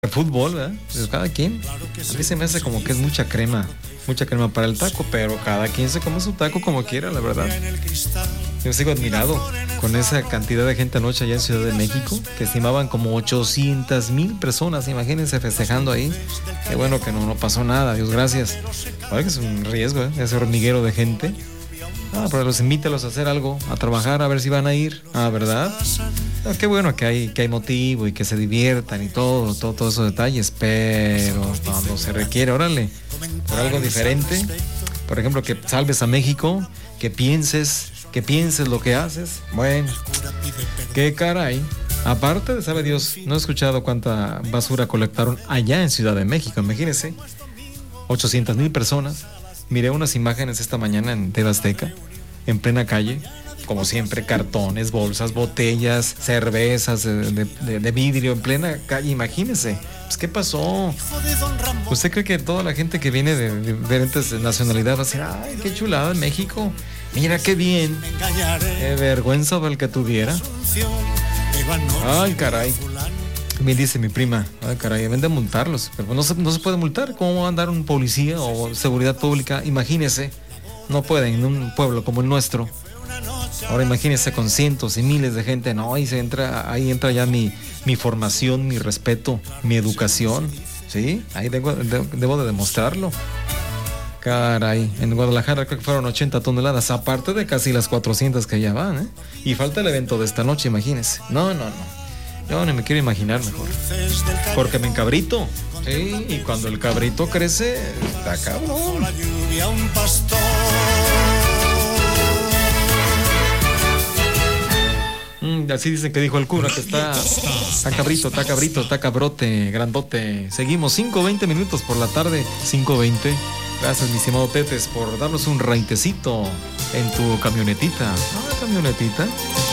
El fútbol, ¿verdad? Pues cada quien. A mí se me hace como que es mucha crema para el taco, pero cada quien se come su taco como quiera, la verdad. Yo sigo admirado con esa cantidad de gente anoche allá en Ciudad de México, que estimaban como 800,000 personas, imagínense, festejando ahí. Qué bueno que no pasó nada, Dios gracias. Ahora que es un riesgo, ese hormiguero de gente. Pero los invítalos a hacer algo, a trabajar, a ver si van a ir. ¿Verdad? Qué bueno que hay motivo y que se diviertan y todos esos detalles, pero cuando se requiere, órale, por algo diferente, por ejemplo, que salves a México, que pienses lo que haces, bueno, qué caray. Aparte de, sabe Dios, no he escuchado cuánta basura colectaron allá en Ciudad de México, imagínense, 800,000 personas. Miré unas imágenes esta mañana en TV Azteca, en plena calle, como siempre, cartones, bolsas, botellas, cervezas de vidrio en plena calle, imagínense. Pues, ¿qué pasó? ¿Usted cree que toda la gente que viene de diferentes nacionalidades va a decir, ay, qué chulada en México? Mira qué bien. Qué vergüenza para el que tuviera. Ay, caray. Me dice mi prima, ay caray, deben de multarlos, pero no se puede multar. ¿Cómo va a andar un policía o seguridad pública? Imagínese, no pueden en un pueblo como el nuestro. Ahora imagínese con cientos y miles de gente, no, ahí entra ya mi formación, mi respeto, mi educación, ¿sí? Ahí debo de demostrarlo. Caray, en Guadalajara creo que fueron 80 toneladas, aparte de casi las 400 que ya van, ¿eh? Y falta el evento de esta noche, imagínese. No. Yo no me quiero imaginar mejor. Porque me encabrito. Sí, y cuando el cabrito crece, está cabrón. Así dicen que dijo el cura, que está cabrito, está cabrote, grandote. Seguimos 5:20 minutos por la tarde, 5:20. Gracias, mi estimado Tetes, por darnos un raitecito en tu camionetita. Camionetita.